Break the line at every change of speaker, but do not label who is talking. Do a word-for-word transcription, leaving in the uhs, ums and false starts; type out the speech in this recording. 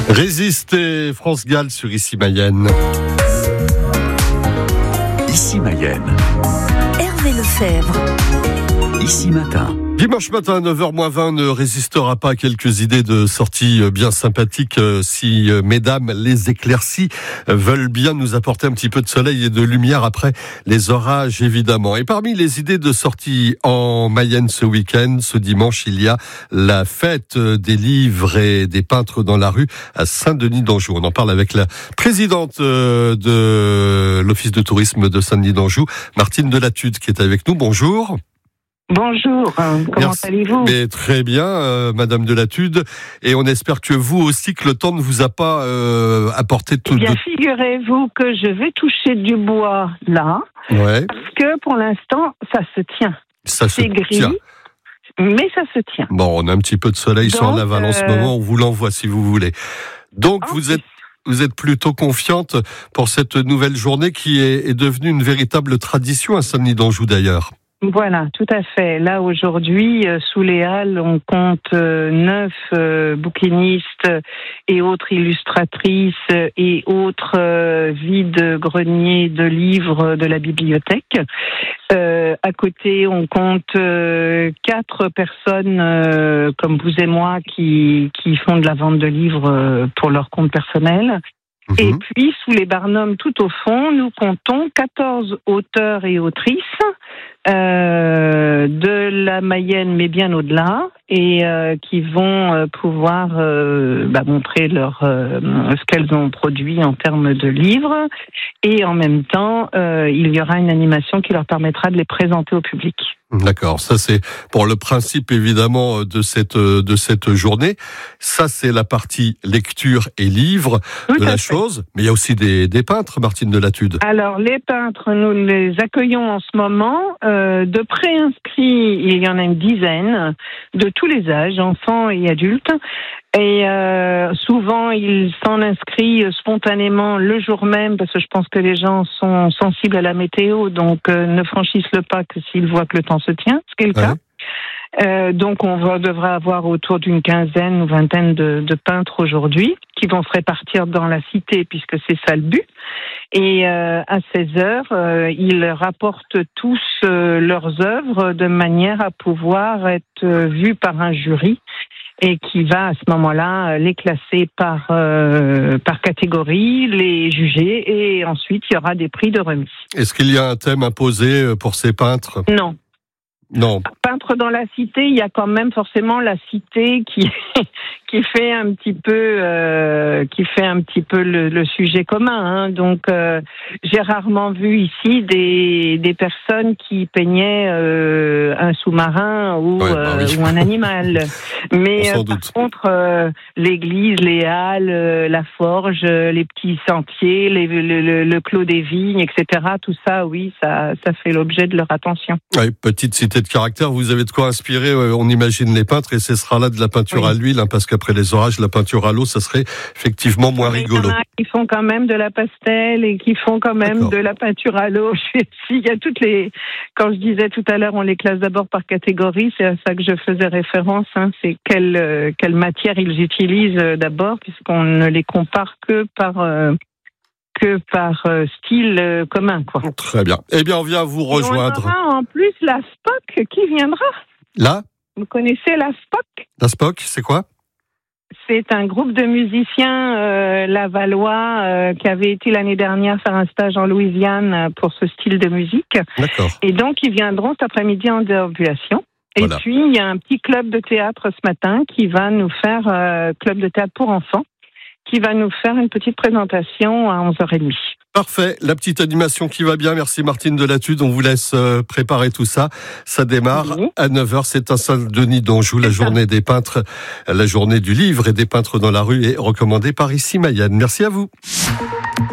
Résistez, France Gall sur Ici Mayenne.
Ici Mayenne.
Hervé Lefebvre.
Ici Matin.
Dimanche matin à neuf heures moins vingt ne résistera pas à quelques idées de sortie bien sympathiques si mesdames les éclaircies veulent bien nous apporter un petit peu de soleil et de lumière après les orages évidemment. Et parmi les idées de sortie en Mayenne ce week-end, ce dimanche, il y a la fête des livres et des peintres dans la rue à Saint-Denis-d'Anjou. On en parle avec la présidente de l'Office de tourisme de Saint-Denis-d'Anjou, Martine Delatude, qui est avec nous. Bonjour.
Bonjour, comment
Merci.
allez-vous?
Mais très bien, euh, Madame Delatude, et on espère que vous aussi, que le temps ne vous a pas euh, apporté tout.
Eh bien,
de...
figurez-vous que je vais toucher du bois là,
ouais.
parce que pour l'instant, ça se tient.
Ça se
C'est gris,
tient.
mais ça se tient.
Bon, on a un petit peu de soleil
Donc,
sur en aval en ce
euh...
moment, on vous l'envoie si vous voulez. Donc,
oh,
vous êtes vous êtes plutôt confiante pour cette nouvelle journée qui est, est devenue une véritable tradition à Saint-Denis-d'Anjou d'ailleurs.
Voilà, tout à fait. Là, aujourd'hui, euh, sous les Halles, on compte euh, neuf euh, bouquinistes et autres illustratrices et autres euh, vides-greniers de livres de la bibliothèque. Euh, à côté, on compte euh, quatre personnes euh, comme vous et moi qui, qui font de la vente de livres euh, pour leur compte personnel. Mmh. Et puis, sous les barnums tout au fond, nous comptons quatorze auteurs et autrices euh, de la Mayenne, mais bien au-delà, et euh, qui vont euh, pouvoir euh, bah, montrer leur, euh, ce qu'elles ont produit en termes de livres. Et en même temps, euh, il y aura une animation qui leur permettra de les présenter au public.
D'accord, ça c'est pour le principe évidemment de cette de cette journée. Ça c'est la partie lecture et livre
Tout
de la
fait.
chose, mais il y a aussi des, des peintres, Martine Delatude.
Alors les peintres, nous les accueillons en ce moment. Euh, de pré-inscrits, il y en a une dizaine, de tous les âges, enfants et adultes. Et euh, souvent, ils s'en inscrivent spontanément le jour même, parce que je pense que les gens sont sensibles à la météo, donc euh, ne franchissent le pas que s'ils voient que le temps se tient, ce qui est le cas. Ouais. Euh, donc on va, devrait avoir autour d'une quinzaine ou vingtaine de, de peintres aujourd'hui, qui vont se répartir dans la cité, puisque c'est ça le but. Et euh, à seize heures, euh, ils rapportent tous euh, leurs œuvres de manière à pouvoir être euh, vus par un jury, et qui va à ce moment-là les classer par euh, par catégorie, les juger, et ensuite il y aura des prix de remise.
Est-ce qu'il y a un thème imposé pour ces peintres ?
Non.
Non.
Peintre dans la cité, il y a quand même forcément la cité qui qui fait un petit peu euh, qui fait un petit peu le, le sujet commun. Hein. Donc euh, j'ai rarement vu ici des des personnes qui peignaient euh, un sous-marin ou
ouais, bah oui.
euh, ou un animal. Mais euh, par
doute.
contre, euh, l'église, les halles, euh, la forge, euh, les petits sentiers, les, le, le, le clos des vignes, et cetera. Tout ça, oui, ça ça fait l'objet de leur attention.
Oui, petite cité de caractère, vous avez de quoi inspirer, on imagine les peintres, et ce sera là de la peinture oui. à l'huile, hein, parce qu'après les orages, la peinture à l'eau, ça serait effectivement moins
oui,
rigolo.
Il y en a qui font quand même de la pastel et qui font quand même D'accord. de la peinture à l'eau. Il y a toutes les, quand je disais tout à l'heure, on les classe d'abord par catégorie, c'est à ça que je faisais référence, hein, c'est quelle, euh, quelle matière ils utilisent euh, d'abord, puisqu'on ne les compare que par... Euh, que par euh, style euh, commun, quoi.
Très bien. Eh bien, on vient vous rejoindre.
Et on aura en plus la S P O C qui viendra.
Là ?
Vous connaissez la S P O C ?
La S P O C, c'est quoi ?
C'est un groupe de musiciens euh, lavallois euh, qui avait été l'année dernière faire un stage en Louisiane pour ce style de musique.
D'accord.
Et donc, ils viendront cet après-midi en déambulation. Et voilà. Puis, il y a un petit club de théâtre ce matin qui va nous faire, euh, club de théâtre pour enfants, qui va nous faire une petite présentation à onze heures trente.
Parfait, la petite animation qui va bien. Merci Martine Delatude, on vous laisse préparer tout ça. Ça démarre oui. à neuf heures, c'est à Saint-Denis-d'Anjou, la journée des peintres, la journée du livre et des peintres dans la rue est recommandée par Ici Mayenne. Merci à vous.